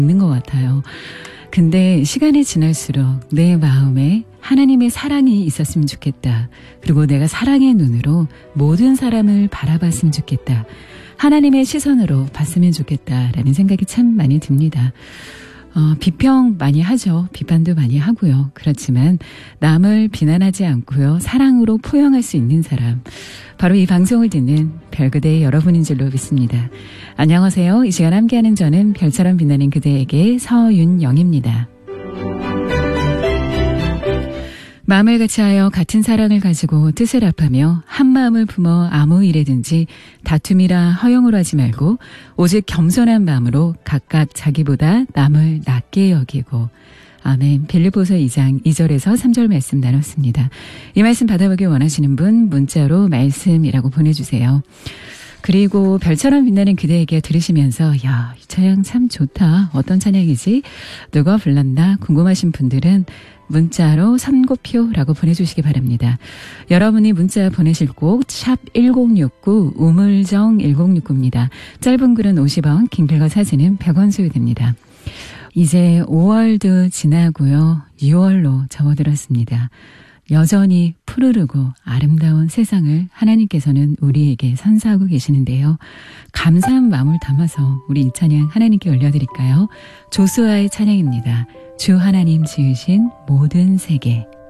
있는 것 같아요. 근데 시간이 지날수록 내 마음에 하나님의 사랑이 있었으면 좋겠다. 그리고 내가 사랑의 눈으로 모든 사람을 바라봤으면 좋겠다. 하나님의 시선으로 봤으면 좋겠다라는 생각이 참 많이 듭니다. 비평 많이 하죠. 비판도 많이 하고요. 그렇지만 남을 비난하지 않고요. 사랑으로 포용할 수 있는 사람. 바로 이 방송을 듣는 별그대 여러분인 줄로 믿습니다. 안녕하세요. 이 시간 함께하는 저는 별처럼 빛나는 그대에게 서윤영입니다. 마음을 같이하여 같은 사랑을 가지고 뜻을 합하며 한 마음을 품어 아무 일에든지 다툼이라 허용을 하지 말고 오직 겸손한 마음으로 각각 자기보다 남을 낮게 여기고. 아멘. 빌립보서 2장 2절에서 3절 말씀 나눴습니다. 이 말씀 받아보길 원하시는 분 문자로 말씀이라고 보내주세요. 그리고 별처럼 빛나는 그대에게 들으시면서 야, 이 찬양 참 좋다. 어떤 찬양이지? 누가 불렀나? 궁금하신 분들은 문자로 선고표라고 보내주시기 바랍니다. 여러분이 문자 보내실 곳 샵 1069 우물정 1069입니다. 짧은 글은 50원, 긴 글과 사진은 100원 소요됩니다. 이제 5월도 지나고요. 6월로 접어들었습니다. 여전히 푸르르고 아름다운 세상을 하나님께서는 우리에게 선사하고 계시는데요. 감사한 마음을 담아서 우리 이 찬양 하나님께 올려드릴까요? 조수아의 찬양입니다. 주 하나님 지으신 모든 세계.